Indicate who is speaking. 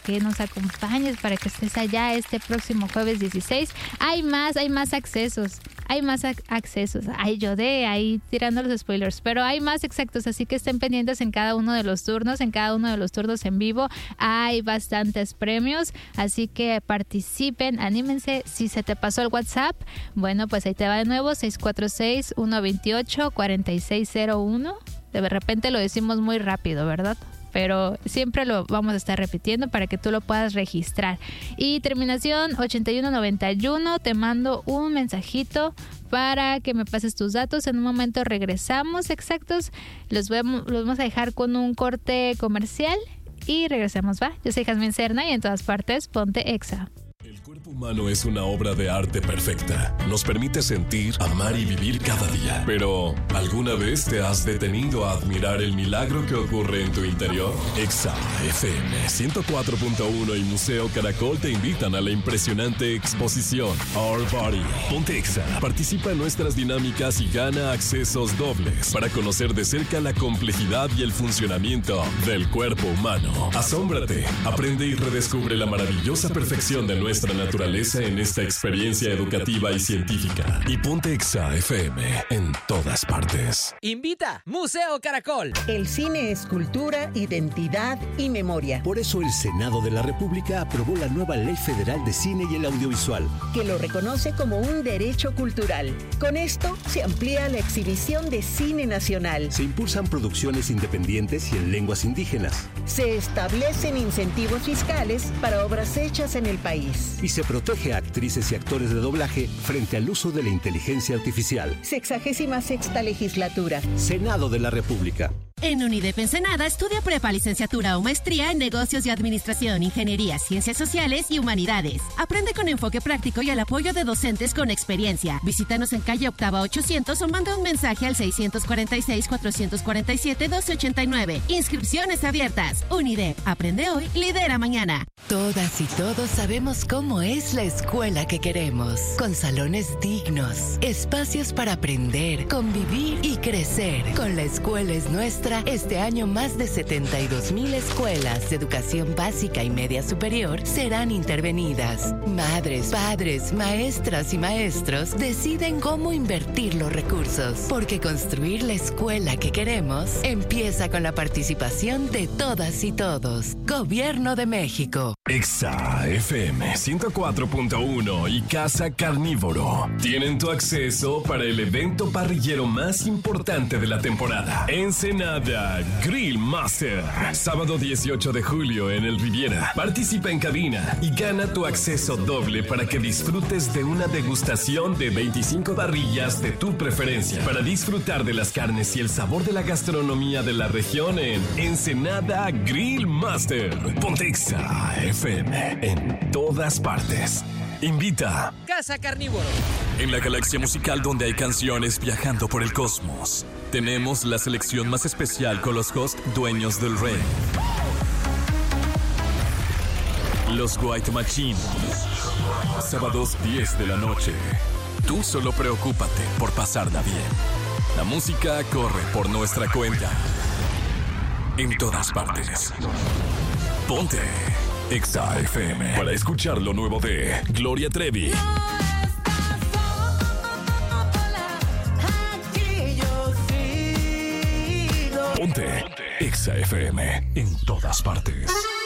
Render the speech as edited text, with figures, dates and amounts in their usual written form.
Speaker 1: que nos acompañes, para que estés allá este próximo jueves 16. Hay más accesos. Ay, yo ahí tirando los spoilers, pero hay más exactos, así que estén pendientes en cada uno de los turnos. En cada uno de los turnos en vivo hay bastantes premios, así que participen, anímense. Si se te pasó el WhatsApp, bueno, pues ahí te va de nuevo, 646-128-4601. De repente lo decimos muy rápido, ¿verdad? Pero siempre lo vamos a estar repitiendo para que tú lo puedas registrar. Y terminación 8191, te mando un mensajito para que me pases tus datos. En un momento regresamos exactos. Los vamos a dejar con un corte comercial y regresamos, ¿va? Yo soy Jazmín Serna y en todas partes, ponte Exa.
Speaker 2: El cuerpo humano es una obra de arte perfecta. Nos permite sentir, amar y vivir cada día. Pero, ¿alguna vez te has detenido a admirar el milagro que ocurre en tu interior? Exa FM 104.1 y Museo Caracol te invitan a la impresionante exposición Our Body. Ponte Exa. Participa en nuestras dinámicas y gana accesos dobles para conocer de cerca la complejidad y el funcionamiento del cuerpo humano. Asómbrate, aprende y redescubre la maravillosa perfección de nuestra naturaleza en esta experiencia educativa y científica. Y ponte Exa FM en todas partes.
Speaker 3: Invita Museo Caracol.
Speaker 4: El cine es cultura, identidad y memoria.
Speaker 5: Por eso el Senado de la República aprobó la nueva Ley Federal de Cine y el Audiovisual,
Speaker 4: que lo reconoce como un derecho cultural. Con esto se amplía la exhibición de cine nacional.
Speaker 5: Se impulsan producciones independientes y en lenguas indígenas.
Speaker 4: Se establecen incentivos fiscales para obras hechas en el país.
Speaker 5: Y se protege a actrices y actores de doblaje frente al uso de la inteligencia artificial.
Speaker 4: 66ª legislatura.
Speaker 5: Senado de la República.
Speaker 6: En UNIDEP Ensenada estudia prepa, licenciatura o maestría en negocios y administración, ingeniería, ciencias sociales y humanidades. Aprende con enfoque práctico y el apoyo de docentes con experiencia. Visítanos en calle Octava 800 o manda un mensaje al 646-447-1289. Inscripciones abiertas. UNIDEP. Aprende hoy, lidera mañana.
Speaker 7: Todas y todos sabemos cómo es la escuela que queremos. Con salones dignos, espacios para aprender, convivir y crecer. Con La Escuela es Nuestra, este año más de 72,000 escuelas de educación básica y media superior serán intervenidas. Madres, padres, maestras y maestros deciden cómo invertir los recursos, porque construir la escuela que queremos empieza con la participación de todas y todos. Gobierno de México.
Speaker 2: Exa FM 104.1 y Casa Carnívoro tienen tu acceso para el evento parrillero más importante de la temporada. Ensenada Grill Master. Sábado 18 de julio en el Riviera. Participa en cabina y gana tu acceso doble para que disfrutes de una degustación de 25 parrillas de tu preferencia. Para disfrutar de las carnes y el sabor de la gastronomía de la región en Ensenada Grill Master. Ponte Exa FM en todas partes. Invita
Speaker 3: Casa Carnívoro.
Speaker 2: En la galaxia musical donde hay canciones viajando por el cosmos, tenemos la selección más especial con los hosts dueños del rey. Los White Machine. Sábados 10 de la noche. Tú solo preocúpate por pasarla bien. La música corre por nuestra cuenta. En todas partes. Ponte Exa FM para escuchar lo nuevo de Gloria Trevi. Ponte Exa FM en todas partes.